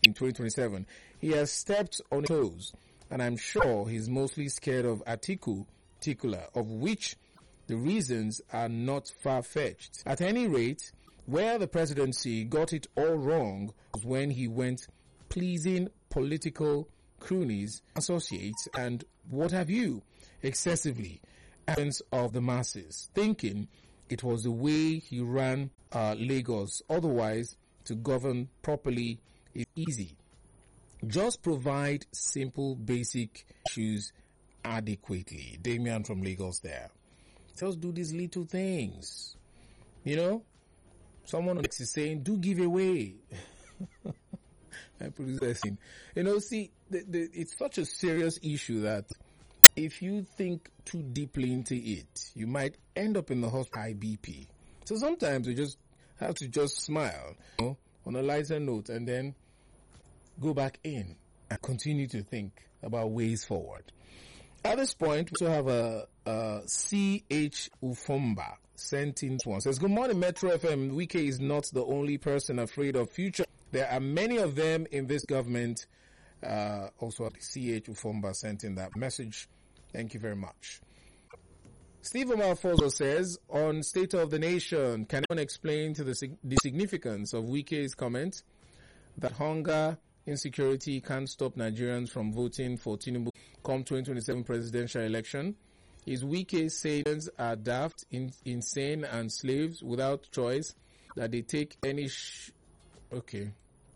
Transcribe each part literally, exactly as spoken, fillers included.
in twenty twenty-seven. He has stepped on toes, and I'm sure he's mostly scared of Atiku, particular, of which the reasons are not far-fetched. At any rate, where the presidency got it all wrong was when he went pleasing political cronies, associates, and what have you, excessively, agents of the masses, thinking it was the way he ran uh, Lagos. Otherwise, to govern properly is easy. Just provide simple, basic issues adequately. Damian from Lagos there. Just do these little things. You know? Someone is saying, do give away. You know, see, the, the, it's such a serious issue that if you think too deeply into it, you might end up in the hospital high B P. So sometimes you just have to just smile, you know, on a lighter note, and then go back in and continue to think about ways forward. At this point, we also have a, a C H Ufomba sent in one. Says, good morning, Metro F M. Wike is not the only person afraid of future. There are many of them in this government. Uh, also, C H Ufomba sent in that message. Thank you very much. Steve Omarfozo says, on State of the Nation, can anyone explain to the, sig- the significance of Wike's comment that hunger, insecurity can't stop Nigerians from voting for Tinubu come twenty twenty-seven presidential election? Is Wike's sayings are daft, in, insane, and slaves without choice that they take any sh- okay.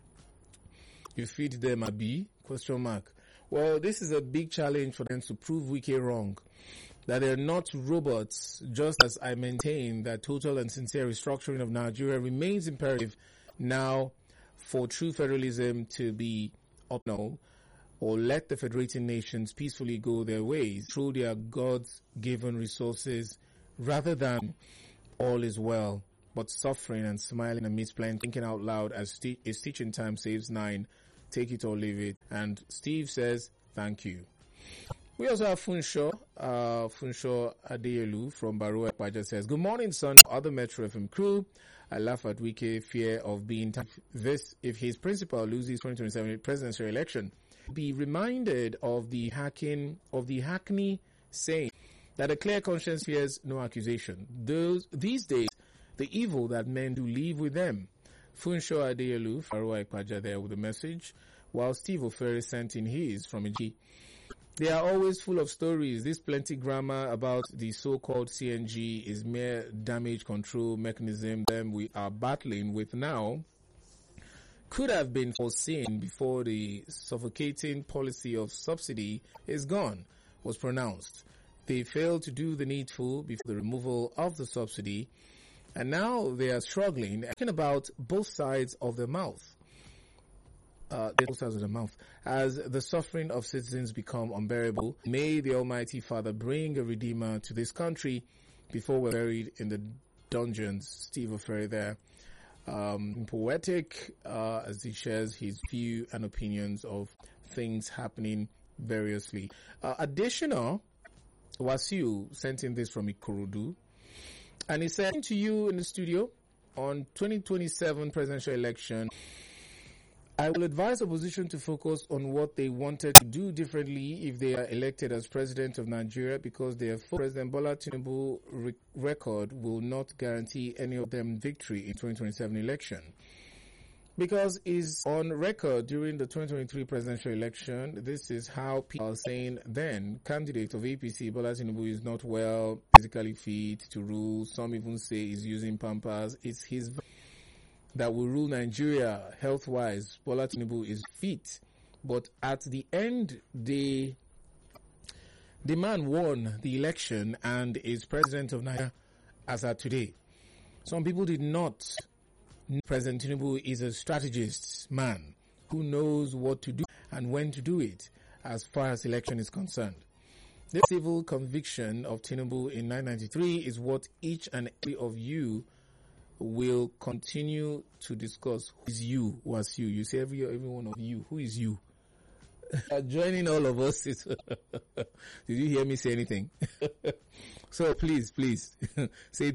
You feed them a B? Question mark. Well, this is a big challenge for them to prove Wike wrong. That they're not robots, just as I maintain that total and sincere restructuring of Nigeria remains imperative now for true federalism to be optional, or let the federating nations peacefully go their ways through their God-given resources, rather than all is well, but suffering and smiling amidst playing, thinking out loud as sti- is teaching time saves nine, take it or leave it. And Steve says, thank you. We also have Funsho, uh, Funsho Adeyelu from Barua Ekpaja says, good morning, son, other Metro F M crew. I laugh at Wike fear of being t- this if his principal loses twenty twenty-seven presidential election. Be reminded of the hacking of the Hackney saying that a clear conscience fears no accusation. Those these days, the evil that men do live with them. Funsho Adeyelu, Barua Ekpaja there with a message, while Steve Oferi sent in his from a G. They are always full of stories. This plenty grammar about the so-called C N G is mere damage control mechanism that we are battling with now. Could have been foreseen before the suffocating policy of subsidy is gone, was pronounced. They failed to do the needful before the removal of the subsidy, and now they are struggling, talking about both sides of the mouth. Uh, both sides of the mouth. As the suffering of citizens become unbearable, may the Almighty Father bring a Redeemer to this country before we're buried in the dungeons. Steve Oferi there. Um, poetic, uh, as he shares his view and opinions of things happening variously. Uh, additional, Wasiu sent in this from Ikorodu, and he said to you in the studio on twenty twenty-seven presidential election, I will advise opposition to focus on what they wanted to do differently if they are elected as president of Nigeria, because their President Bola Tinubu re- record will not guarantee any of them victory in twenty twenty-seven election. Because is on record during the twenty twenty-three presidential election, this is how people are saying then, candidate of A P C Bola Tinubu is not well, physically fit to rule. Some even say he's using Pampers. It's his that will rule Nigeria health-wise. Bola Tinubu is fit. But at the end, the, the man won the election and is president of Nigeria as at today. Some people did not know President Tinubu is a strategist man who knows what to do and when to do it as far as election is concerned. The civil conviction of Tinubu in nineteen ninety-three is what each and every of you will continue to discuss. Who is you? Was you? You say every every one of you. Who is you? Joining all of us. Is Did you hear me say anything? So please, please say